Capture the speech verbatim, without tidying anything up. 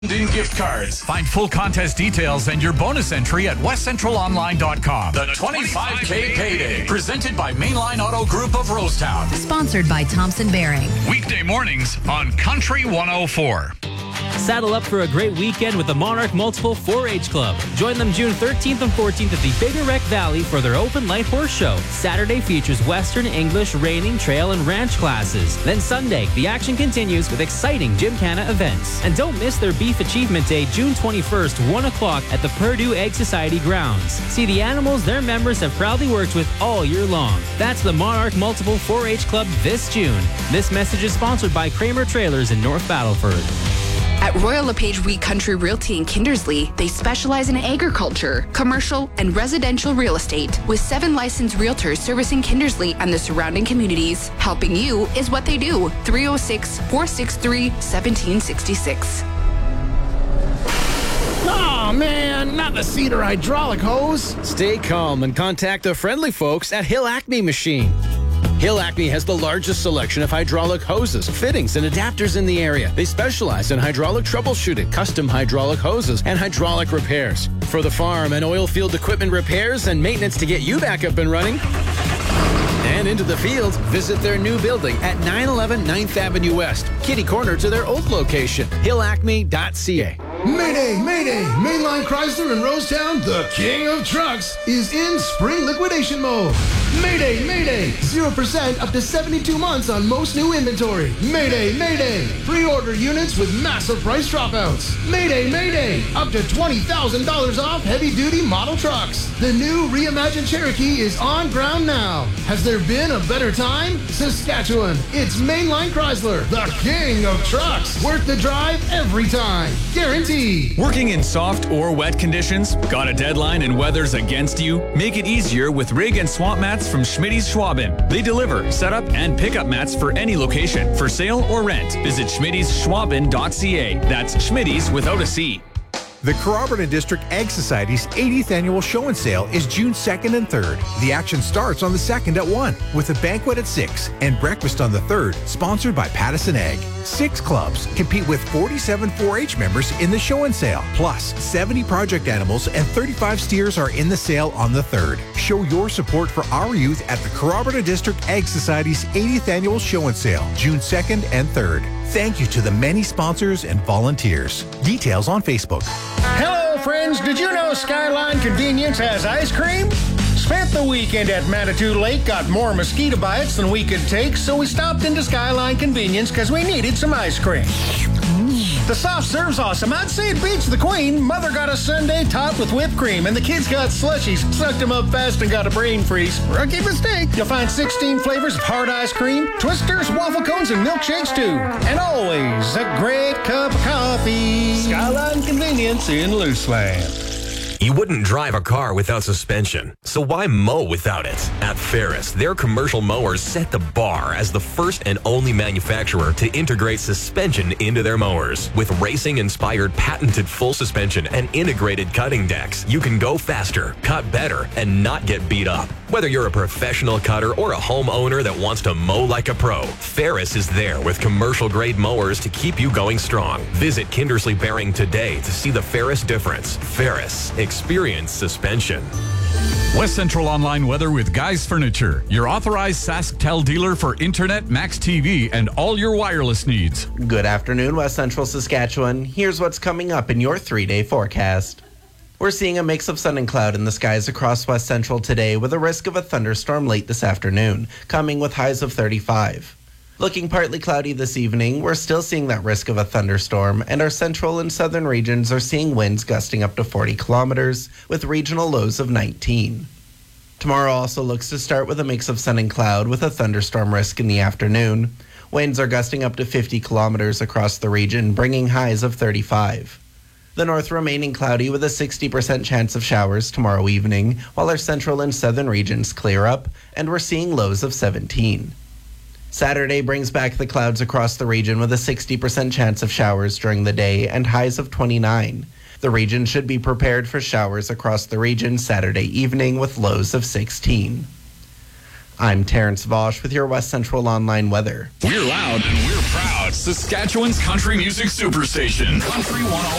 in gift cards. Find full contest details and your bonus entry at west central online dot com. The twenty-five K Payday, presented by Mainline Auto Group of Rosetown. Sponsored by Thompson Bearing. Weekday mornings on Country one oh four. Saddle up for a great weekend with the Monarch Multiple four H Club. Join them June thirteenth and fourteenth at the Bigger Wreck Valley for their open light horse show. Saturday features Western, English, reining, trail, and ranch classes. Then Sunday, the action continues with exciting Gymkhana events. And don't miss their Beef Achievement Day, June twenty-first, one o'clock at the Purdue Egg Society grounds. See the animals their members have proudly worked with all year long. That's the Monarch Multiple four H Club this June. This message is sponsored by Kramer Trailers in North Battleford. At Royal LePage Wheat Country Realty in Kindersley, they specialize in agriculture, commercial, and residential real estate with seven licensed realtors servicing Kindersley and the surrounding communities. Helping you is what they do. three oh six, four six three, one seven six six. Oh, man, not the Cedar hydraulic hose. Stay calm and contact the friendly folks at Hill Acme Machine. Hill Acme has the largest selection of hydraulic hoses, fittings, and adapters in the area. They specialize in hydraulic troubleshooting, custom hydraulic hoses, and hydraulic repairs. For the farm and oil field equipment repairs and maintenance to get you back up and running and into the field, visit their new building at nine eleven ninth Avenue West, kitty corner to their old location, hill acme dot c a. Mayday, Mayday! Mainline Chrysler in Rosetown, the king of trucks, is in spring liquidation mode. Mayday, Mayday! zero percent up to seventy-two months on most new inventory. Mayday, Mayday! Pre-order units with massive price dropouts. Mayday, Mayday! Up to twenty thousand dollars off heavy-duty model trucks. The new reimagined Cherokee is on ground now. Has there been a better time? Saskatchewan, it's Mainline Chrysler, the king of trucks. Worth the drive every time. Guaranteed. Working in soft or wet conditions? Got a deadline and weather's against you? Make it easier with rig and swap mats from Schmitty's Schwaben. They deliver, set up, and pick up mats for any location, for sale or rent. Visit schmittys schwaben dot c a. That's Schmitty's without a C. The Carrollton District Egg Society's eightieth annual show and sale is June second and third. The action starts on the second at one, with a banquet at six and breakfast on the third, sponsored by Pattison Egg. Six clubs compete with forty-seven four H members in the show and sale. Plus, seventy project animals and thirty-five steers are in the sale on the third. Show your support for our youth at the Carrollton District Egg Society's eightieth annual show and sale, June second and third. Thank you to the many sponsors and volunteers. Details on Facebook. Hello, friends. Did you know Skyline Convenience has ice cream? Spent the weekend at Manitou Lake, got more mosquito bites than we could take, so we stopped into Skyline Convenience because we needed some ice cream. The soft serve's awesome. I'd say it beats the Queen. Mother got a sundae topped with whipped cream, and the kids got slushies, sucked them up fast and got a brain freeze. Rookie mistake. You'll find sixteen flavors of hard ice cream, twisters, waffle cones, and milkshakes too. And always a great cup of coffee. Skyline Convenience in Luceland. You wouldn't drive a car without suspension, so why mow without it? At Ferris, their commercial mowers set the bar as the first and only manufacturer to integrate suspension into their mowers. With racing-inspired patented full suspension and integrated cutting decks, you can go faster, cut better, and not get beat up. Whether you're a professional cutter or a homeowner that wants to mow like a pro, Ferris is there with commercial-grade mowers to keep you going strong. Visit Kindersley Bearing today to see the Ferris difference. Ferris. Experience suspension. West Central Online Weather with Guys Furniture, your authorized SaskTel dealer for internet, Max T V, and all your wireless needs. Good afternoon, West Central Saskatchewan. Here's what's coming up in your three-day forecast. We're seeing a mix of sun and cloud in the skies across West Central today, with a risk of a thunderstorm late this afternoon, coming with highs of thirty-five. Looking partly cloudy this evening, we're still seeing that risk of a thunderstorm, and our central and southern regions are seeing winds gusting up to forty kilometers, with regional lows of nineteen. Tomorrow also looks to start with a mix of sun and cloud, with a thunderstorm risk in the afternoon. Winds are gusting up to fifty kilometers across the region, bringing highs of thirty-five. The north remaining cloudy with a sixty percent chance of showers tomorrow evening, while our central and southern regions clear up, and we're seeing lows of seventeen. Saturday brings back the clouds across the region with a sixty percent chance of showers during the day and highs of twenty-nine. The region should be prepared for showers across the region Saturday evening with lows of sixteen. I'm Terrence Vosch with your West Central Online weather. We're loud loud and we're proud. Saskatchewan's country music superstation. Country one oh